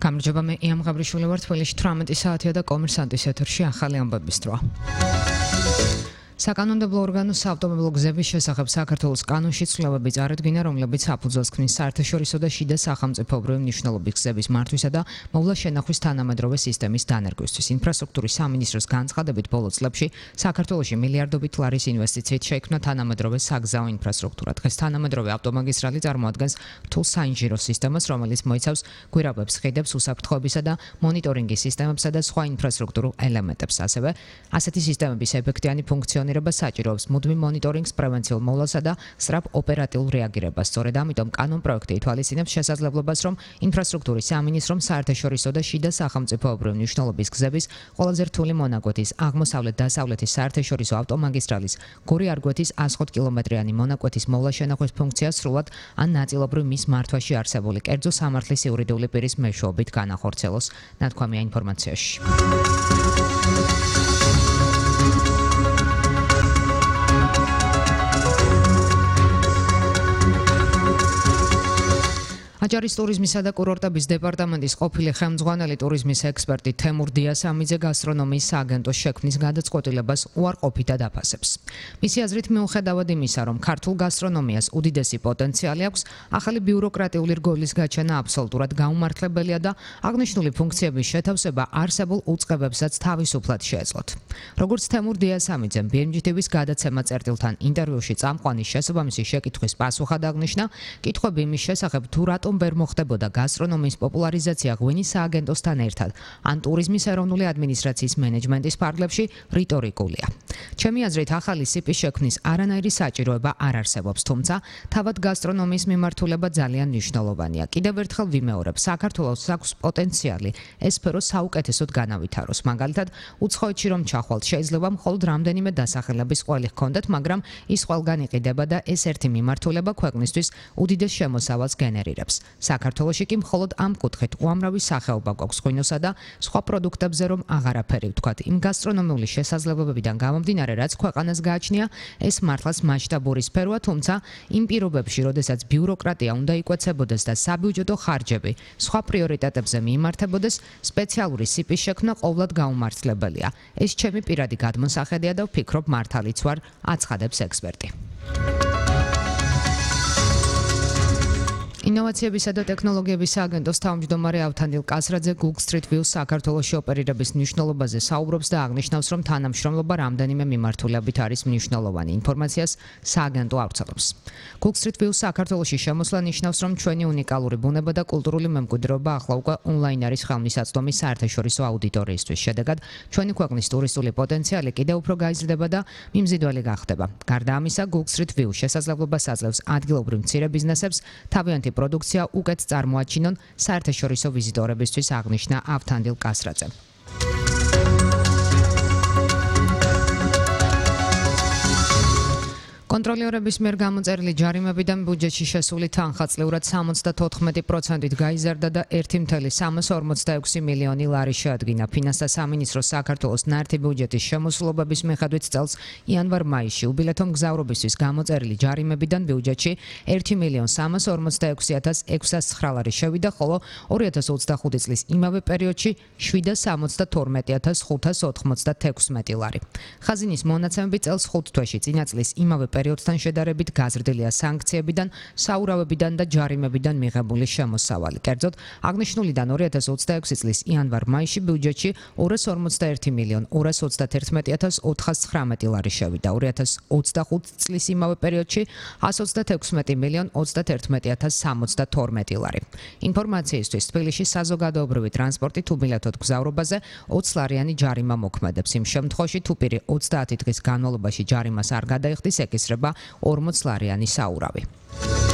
გამარჯობა, მე იამ ღაბრიშვილი ვარ. თბილისში 18 საათია და კომერსანტის ეთერში ახალი ამბების დრო. საკანონმდებლო ორგანოს საავტომობილო გზების შესახებ საქართველოს კანონში ცვლილებები წარადგინა, რომლებიც საფუძველს ქმნის საერთაშორისო და შიდა სახელმწიფოებრივი მნიშვნელობის გზების მართვისა და მოვლა შენახვის თანამედროვე სისტემის დანერგვისთვის. ინფრასტრუქტურის სამინისტროს განცხადებით, ბოლო წლებში საქართველოში მილიარდობით ლარის ინვესტიციით შეიქმნა თანამედროვე საგზაო ინფრასტრუქტურა. დღეს თანამედროვე ავტომაგისტრალი წარმოადგენს რთულ საინჟინრო სისტემას, რომელიც მოიცავს გვირაბებს, ხიდებს, უსაფრთხოებისა და მონიტორინგის სისტემებსა და სხვა ინფრასტრუქტურულ ელემენტებს. ასეთი სისტემების ეფექტიანი ფუნქციონირება საჭიროებს მუდმივ მონიტორინგს, პრევენციულ მოვლასა და სწრაფ ოპერატიულ რეაგირებას. სწორედ ამიტომ კანონ-პროექტი ითვალისწინებს შესაძლებლობას, რომ ინფრასტრუქტურის სამინისტრომ საერთაშორისო და შიდა სახელმწიფოებრივი მნიშვნელობის გზების ყველაზე რთული მონაკვეთის აღმოსავლეთ-დასავლეთის საერთაშორისო ავტომაგისტრალის გორი-არგვეთის 105 კილომეტრიანი მონაკვეთის მოვლა-შენახვის ფუნქციას სრულად ან ნაწილობრივ მის მართვაში არსებული კერძო სამართლის იურიდიული პირის მეშვეობით განახორციელოს. ნათქვამია ინფორმაციაში. აჭარის ტურიზმისა და კურორტების დეპარტამენტის ყოფილი ხელმძღვანელი ტურიზმის ექსპერტი თემურ დიასამიძე გასტრონომიის სააგენტოს შექმნის გადაწყვეტილებას უარყოფითად აფასებს. მისი აზრით, მიუხედავად იმისა, რომ ქართულ გასტრონომიას უდიდესი პოტენციალი აქვს, ახალი ბიუროკრატიული რგოლის გაჩენა აბსოლუტურად გაუმართლებელია და აღნიშნული ფუნქციების შეთავსება არსებულ უწყებებსაც თავისუფლად შეეძლოთ. როგორც თემურ დიასამიძემ BMG-TV-ს გადაცემა წერტილთან ინტერვიუში წამყვანის შესაბამისი შეკითხვის პასუხად აღნიშნა, კითხვები იმის შესახებ თუ რატომ ვერ მოხდებოდა გასტრონომიის პოპულარიზაცია ღვინის სააგენტოსთან ერთად ან ტურიზმის ეროვნული ადმინისტრაციის მენეჯმენტის ფარგლებში რიტორიკულია. ჩემი აზრით, ახალი სიპის შექმნის არანაირი საჭიროება არ არსებობს, თუმცა თავად გასტრონომიის მიმართულება ძალიან მნიშვნელოვანია. კიდევ ერთხელ ვიმეორებ, საქართველოს აქვს პოტენციალი ეს სფერო საუკეთესოდ განავითაროს. მაგალითად, უცხოეთში რომ ჩახვალთ, შეიძლება მხოლოდ რამდენიმე დასახელების ყველი ჰქონდეთ, მაგრამ ის ყველგან იყიდება და ეს ერთი მიმართულება ქვეყნისთვის უდიდეს შემოსავალს გენერირებს. საქართველოში კი მხოლოდ ამ კუთხით უამრავი სახეობა გვაქვს ღვინოსა და სხვა პროდუქტებზე, რომ აღარაფერი ვთქვათ. იმ გასტრონომიული შესაძლებლობებიდან გამომდინარე, რაც ქვეყანას გააჩნია, ეს მართლაც მასშტაბური სფეროა, თუმცა იმ პირობებში, როდესაც ბიუროკრატია უნდა იკვეცებოდეს და საბიუჯეტო ხარჯები სხვა პრიორიტეტებზე მიიმართებოდეს, სპეციალური სიპის შექმნა ყოვლად გაუმართლებელია. ეს ჩემი პირადი გადმოსახედია და ვფიქრობ, მართალიც ვარ, აცხადებს ექსპერტი. ინოვაციებისა და ტექნოლოგიების სააგენტოს თავმჯდომარე ავთანდილ კასრაძე Google Street View საქართველოში ოპერირების მნიშვნელობაზე საუბრობს და აღნიშნავს, რომ თანამშრომლობა რამდენიმე მიმართულებით არის მნიშვნელოვანი. ინფორმაციას სააგენტო ავრცელებს. Google Street View საქართველოში შემოსვლა ნიშნავს, რომ ჩვენი უნიკალური ბუნება და კულტურული მემკვიდრეობა ახლა უკვე ონლაინ არის ხელმისაწვდომი საერთაშორისო აუდიტორიისთვის. შედეგად, ჩვენი ქვეყნის ტურისტული პოტენციალი კიდევ უფრო გაიზრდება და მიმზიდველი გახდება. გარდა ამისა, Google Street View შესაძლებლობას აძლევს ადგილობრივ მცირე ბიზნესებს თავიანთი პროდუქცია უკეთ წარმოაჩინონ საერთაშორისო ვიზიტორებისთვის, აღნიშნა ავთანდილ კასრაძემ. კონტროლერების მიერ გამოწერილი ჯარიმებიდან ბიუჯეტში შესული თანხა წლიურად 74%-ით გაიზარდა და 1,346 მილიონი ლარი შეადგინა. ფინანსთა სამინისტროს საქართველოს ნაერთი ბიუჯეტის შემოსულობების მიხედვით წელს იანვარ-მაისში უბილეთო მგზავრობისთვის გამოწერილი ჯარიმებიდან ბიუჯეტში 1,346,609 ლარი შევიდა, ხოლო 2025 წლის იმავე პერიოდში 772,596 ლარი. ხაზინის მონაცემები წელს 5 თვეში წინა წლის იმავე პერიოდთან შედარებით გაზრდილია სანქციებიდან, საურავებიდან და ჯარიმებიდან მიღებული შემოსავალი. კერძოდ, აღნიშნულიდან 2026 წლის იანვარ-მაისში ბიუჯეტში 221,231,419 ლარი შევიდა. 2025 წლის იმავე პერიოდში 116,031,072 ლარი. ინფორმაციისთვის, თბილისში საზოგადოებრივი ტრანსპორტით უბილეთოდ გზავრობაზე 20 ლარიანი ჯარიმა მოქმედებს. იმ შემთხვევაში, თუ პირი 30 დღის განმავლობაში ჯარიმას არ გადაიხდის, ეკისრება 40 ლარიანი საურავი.